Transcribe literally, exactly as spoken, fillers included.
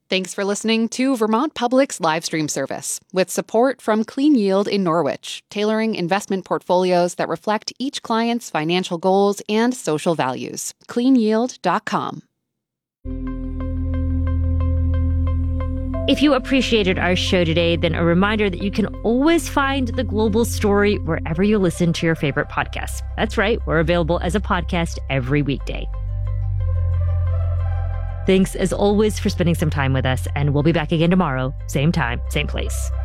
Thanks for listening to Vermont Public's live stream service, with support from Clean Yield in Norwich, tailoring investment portfolios that reflect each client's financial goals and social values. clean yield dot com. If you appreciated our show today, then a reminder that you can always find The Global Story wherever you listen to your favorite podcasts. That's right, we're available as a podcast every weekday. Thanks, as always, for spending some time with us, and we'll be back again tomorrow, same time, same place.